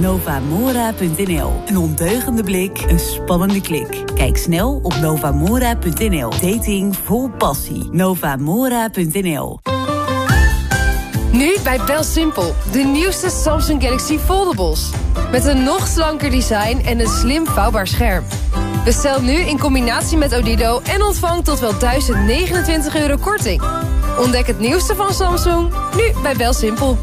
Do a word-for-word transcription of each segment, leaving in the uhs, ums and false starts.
Novamora punt n l. Een ondeugende blik, een spannende klik. Kijk snel op Novamora punt n l. Dating vol passie. Novamora punt n l. Nu bij BelSimpel, de nieuwste Samsung Galaxy Foldables. Met een nog slanker design en een slim vouwbaar scherm. Bestel nu in combinatie met Odido en ontvang tot wel duizend negenentwintig euro korting. Ontdek het nieuwste van Samsung, nu bij BelSimpel.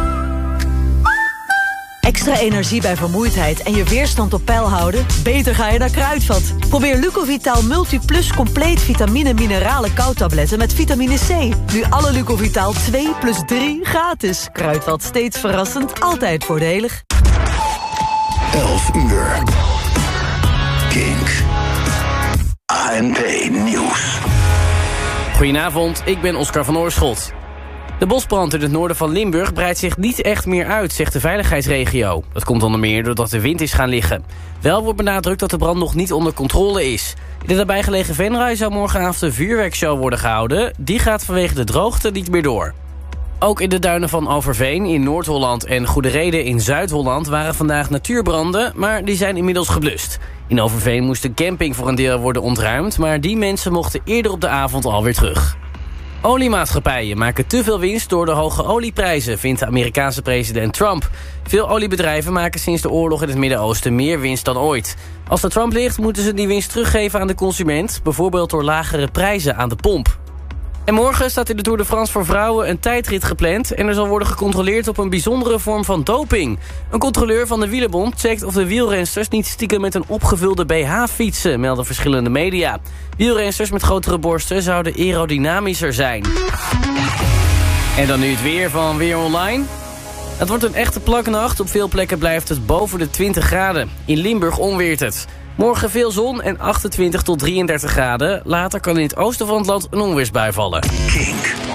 Extra energie bij vermoeidheid en je weerstand op peil houden? Beter ga je naar Kruidvat. Probeer Lucovitaal Multiplus compleet vitamine mineralen koudtabletten met vitamine C. Nu alle Lucovitaal twee plus drie gratis. Kruidvat, steeds verrassend, altijd voordelig. elf uur. Kink. A N P Nieuws. Goedenavond, ik ben Oscar van Oorschot. De bosbrand in het noorden van Limburg breidt zich niet echt meer uit, zegt de veiligheidsregio. Dat komt onder meer doordat de wind is gaan liggen. Wel wordt benadrukt dat de brand nog niet onder controle is. In de nabijgelegen Venray zou morgenavond een vuurwerkshow worden gehouden. Die gaat vanwege de droogte niet meer door. Ook in de duinen van Overveen in Noord-Holland en Goede Reden in Zuid-Holland waren vandaag natuurbranden, maar die zijn inmiddels geblust. In Overveen moest de camping voor een deel worden ontruimd, maar die mensen mochten eerder op de avond alweer terug. Oliemaatschappijen maken te veel winst door de hoge olieprijzen, vindt de Amerikaanse president Trump. Veel oliebedrijven maken sinds de oorlog in het Midden-Oosten meer winst dan ooit. Als er Trump ligt, moeten ze die winst teruggeven aan de consument, bijvoorbeeld door lagere prijzen aan de pomp. En morgen staat in de Tour de France voor vrouwen een tijdrit gepland en er zal worden gecontroleerd op een bijzondere vorm van doping. Een controleur van de wielerbond checkt of de wielrensters niet stiekem met een opgevulde B H fietsen, melden verschillende media. Wielrensters met grotere borsten zouden aerodynamischer zijn. En dan nu het weer van Weer Online. Het wordt een echte plaknacht. Op veel plekken blijft het boven de twintig graden. In Limburg onweert het. Morgen veel zon en achtentwintig tot drieëndertig graden. Later kan in het oosten van het land een onweersbui vallen. Kink.